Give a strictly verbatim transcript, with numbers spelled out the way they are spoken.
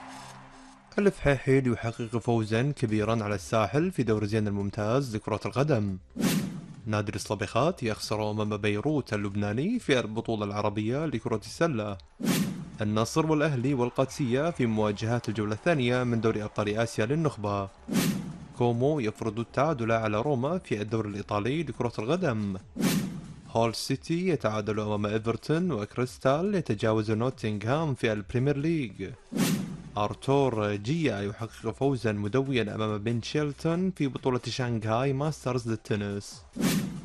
الفحيحي يحقق فوزا كبيرا على الساحل في دوري زين الممتاز لكرة القدم. نادي الصبيخات يخسر أمام بيروت اللبناني في البطولة العربية لكرة السلة. النصر والأهلي والقادسية في مواجهات الجولة الثانية من دوري أبطال آسيا للنخبة. كومو يفرض التعادل على روما في الدوري الإيطالي لكرة القدم. هول سيتي يتعادل أمام إيفرتون، وكريستال يتجاوز نوتنغهام في البريمير ليج. أرتور جيا يحقق فوزا مدويا أمام بن شيلتون في بطولة شانغهاي ماسترز للتنس.